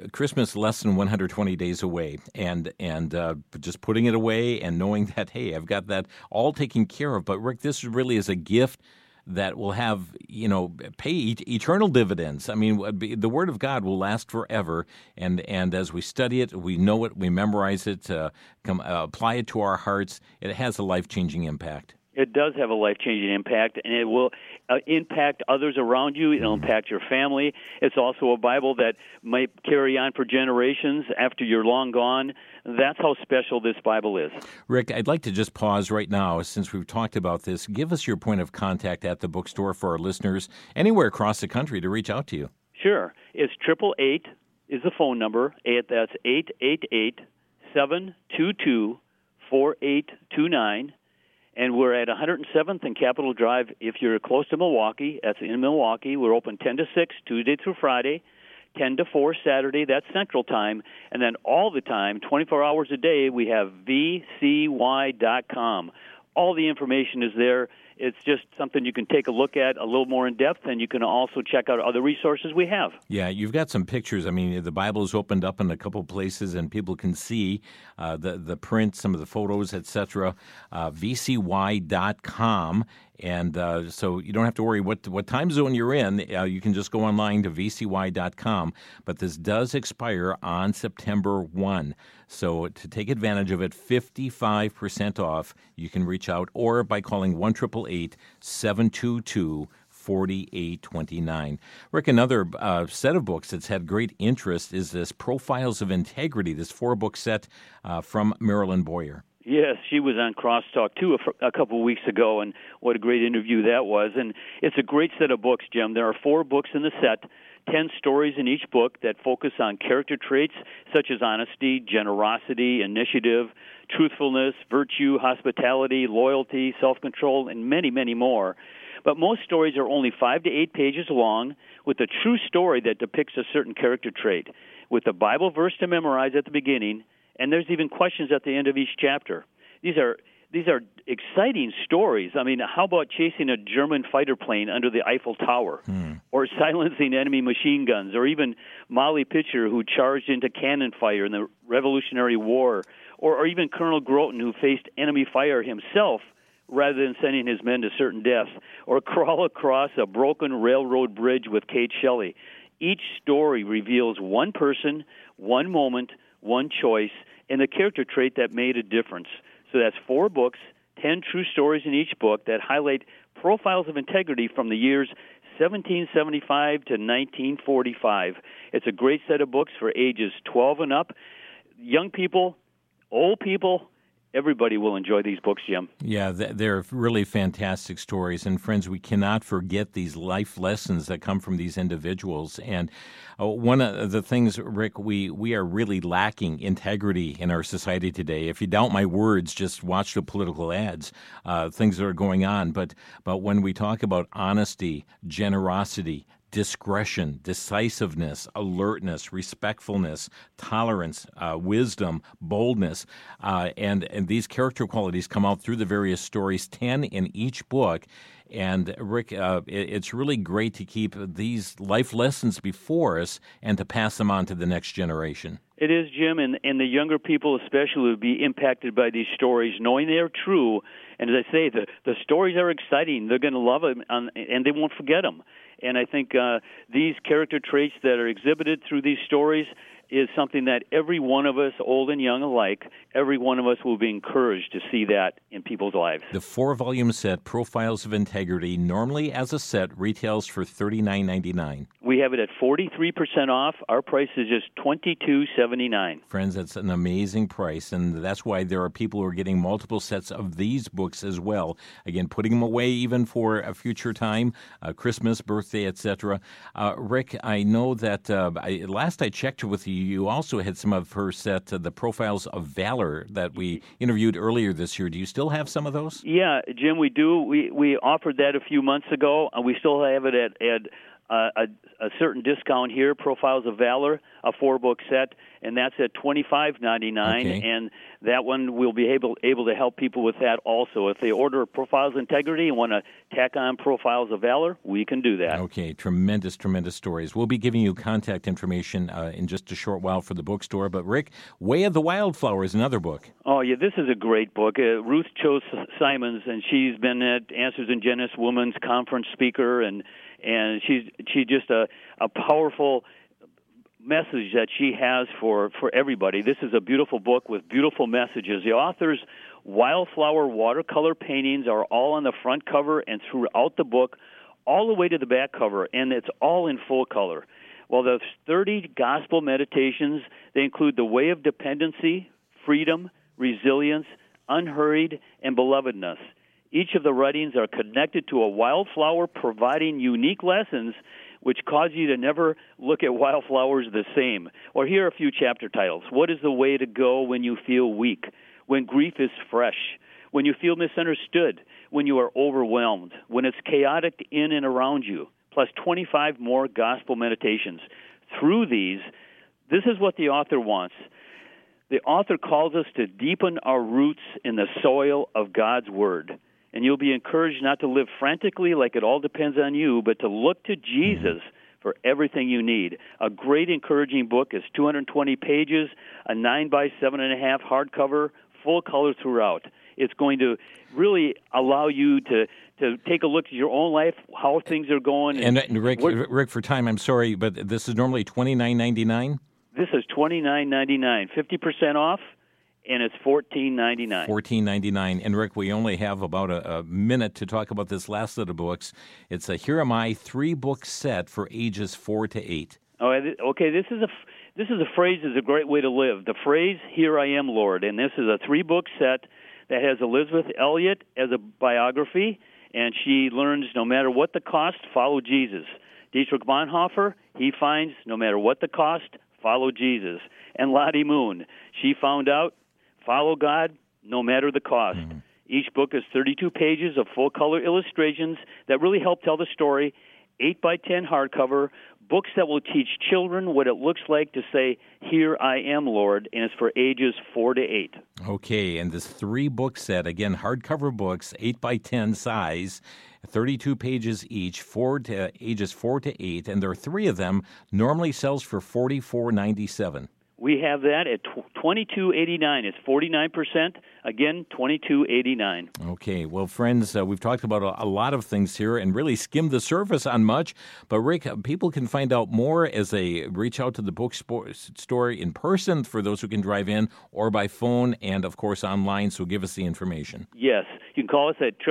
Christmas less than 120 days away, and just putting it away and knowing that, hey, I've got that all taken care of. But Rick, this really is a gift that will have, pay eternal dividends. I mean, the Word of God will last forever, and as we study it, we know it, we memorize it, apply it to our hearts. It has a life-changing impact. It does have a life-changing impact, and it will impact others around you. It'll impact your family. It's also a Bible that might carry on for generations after you're long gone. That's how special this Bible is. Rick, I'd like to just pause right now, since we've talked about this. Give us your point of contact at the bookstore for our listeners anywhere across the country to reach out to you. Sure. It's 888 is the phone number. That's 888-722-4829. And we're at 107th and Capitol Drive. If you're close to Milwaukee, that's in Milwaukee. We're open 10 to 6, Tuesday through Friday, 10 to 4 Saturday, that's Central Time. And then all the time, 24 hours a day, we have vcy.com. All the information is there. It's just something you can take a look at a little more in depth, and you can also check out other resources we have. Yeah, you've got some pictures. I mean, the Bible is opened up in a couple places, and people can see the print, some of the photos, etc. vcy.com. And so you don't have to worry what time zone you're in. You can just go online to vcy.com. But this does expire on September 1. So to take advantage of it, 55% off, you can reach out or by calling 1-888-722-4829. Rick, another set of books that's had great interest is this Profiles of Integrity, this 4-book set from Marilyn Boyer. Yes, she was on Crosstalk, too, a couple of weeks ago, and what a great interview that was. And it's a great set of books, Jim. There are 4 books in the set, 10 stories in each book that focus on character traits such as honesty, generosity, initiative, truthfulness, virtue, hospitality, loyalty, self-control, and many, many more. But most stories are only 5 to 8 pages long with a true story that depicts a certain character trait, with a Bible verse to memorize at the beginning, and there's even questions at the end of each chapter. These are exciting stories. I mean, how about chasing a German fighter plane under the Eiffel Tower, or silencing enemy machine guns, or even Molly Pitcher, who charged into cannon fire in the Revolutionary War, or even Colonel Groton, who faced enemy fire himself rather than sending his men to certain death, or crawl across a broken railroad bridge with Kate Shelley. Each story reveals one person, one moment, one choice, and the character trait that made a difference. So that's 4 books, 10 true stories in each book that highlight profiles of integrity from the years 1775 to 1945. It's a great set of books for ages 12 and up. Young people, old people, everybody will enjoy these books, Jim. Yeah, they're really fantastic stories. And friends, we cannot forget these life lessons that come from these individuals. And one of the things, Rick, we are really lacking integrity in our society today. If you doubt my words, just watch the political ads, things that are going on. But when we talk about honesty, generosity, discretion, decisiveness, alertness, respectfulness, tolerance, wisdom, boldness, and these character qualities come out through the various stories, 10 in each book. And Rick, it's really great to keep these life lessons before us and to pass them on to the next generation. It is, Jim, and the younger people especially will be impacted by these stories, knowing they are true. And as I say, the stories are exciting. They're going to love them, and they won't forget them. And I think these character traits that are exhibited through these stories is something that every one of us, old and young alike, every one of us will be encouraged to see that in people's lives. The 4-volume set, Profiles of Integrity, normally as a set retails for $39.99. We have it at 43% off. Our price is just $22.79. Friends, that's an amazing price, and that's why there are people who are getting multiple sets of these books as well. Again, putting them away even for a future time, Christmas, birthday, etc. Rick, I know that last I checked with you, you also had some of her set, The Profiles of Valor, that we interviewed earlier this year. Do you still have some of those? Yeah, Jim, we do. We offered that a few months ago. We still have it at a certain discount here, Profiles of Valor, a 4-book set, and that's at $25.99. Okay. And that one we'll be able to help people with that also. If they order Profiles of Integrity and want to tack on Profiles of Valor, we can do that. Okay, tremendous stories. We'll be giving you contact information in just a short while for the bookstore. But Rick, Way of the Wildflower is another book. Oh, yeah, this is a great book. Ruth Cho Simons, and she's been at Answers in Genesis Women's Conference speaker, and she's just a powerful message that she has for everybody. This is a beautiful book with beautiful messages. The author's wildflower watercolor paintings are all on the front cover and throughout the book, all the way to the back cover, and it's all in full color. Well, there's 30 gospel meditations. They include the way of dependency, freedom, resilience, unhurried, and belovedness. Each of the writings are connected to a wildflower, providing unique lessons which cause you to never look at wildflowers the same. Or here are a few chapter titles. What is the way to go when you feel weak? When grief is fresh? When you feel misunderstood? When you are overwhelmed? When it's chaotic in and around you? Plus 25 more gospel meditations. Through these, this is what the author wants. The author calls us to deepen our roots in the soil of God's Word. And you'll be encouraged not to live frantically like it all depends on you, but to look to Jesus for everything you need. A great encouraging book is 220 pages, a 9 by 7.5 hardcover, full color throughout. It's going to really allow you to take a look at your own life, how things are going. And Rick, for time, I'm sorry, but this is normally $29.99? This is $29.99, 50% off, and it's $14.99. $14.99. And Rick, we only have about a minute to talk about this last set of books. It's a Here Am I 3-book set for ages 4 to 8. Oh, okay. This is a phrase is a great way to live. The phrase "Here I am, Lord," and this is a 3-book set that has Elizabeth Elliot as a biography, and she learns no matter what the cost, follow Jesus. Dietrich Bonhoeffer, he finds no matter what the cost, follow Jesus. And Lottie Moon, she found out, follow God no matter the cost. Mm-hmm. Each book is 32 pages of full-color illustrations that really help tell the story, 8 by 10 hardcover, books that will teach children what it looks like to say, "Here I am, Lord," and it's for ages 4 to 8. Okay, and this 3-book set, again, hardcover books, 8 by 10 size, 32 pages each, ages 4 to 8, and there are 3 of them, normally sells for $44.97. We have that at $22.89. It's 49%. Again, $22.89. Okay. Well, friends, we've talked about a lot of things here and really skimmed the surface on much. But, Rick, people can find out more as they reach out to the bookstore in person for those who can drive in, or by phone and, of course, online. So give us the information. Yes. You can call us at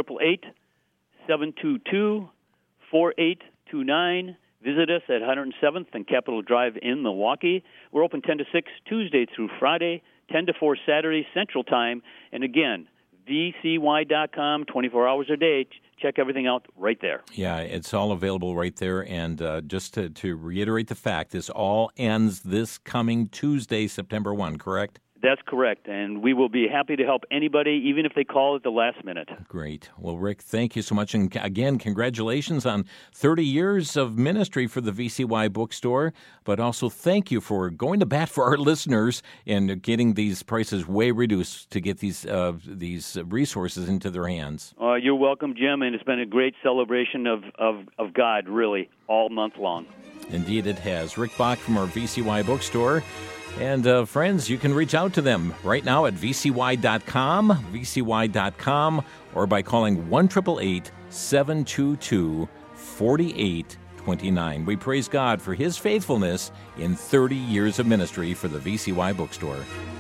888-722-4829. Visit us at 107th and Capitol Drive in Milwaukee. We're open 10 to 6 Tuesday through Friday, 10 to 4 Saturday Central Time. And again, vcy.com, 24 hours a day. Check everything out right there. Yeah, it's all available right there. And just to reiterate the fact, this all ends this coming Tuesday, September 1, correct? That's correct, and we will be happy to help anybody, even if they call at the last minute. Great. Well, Rick, thank you so much. And again, congratulations on 30 years of ministry for the VCY Bookstore, but also thank you for going to bat for our listeners and getting these prices way reduced to get these resources into their hands. You're welcome, Jim, and it's been a great celebration of God, really, all month long. Indeed it has. Rick Bach from our VCY Bookstore. And friends, you can reach out to them right now at vcy.com, or by calling 1-888-722-4829. We praise God for His faithfulness in 30 years of ministry for the VCY Bookstore.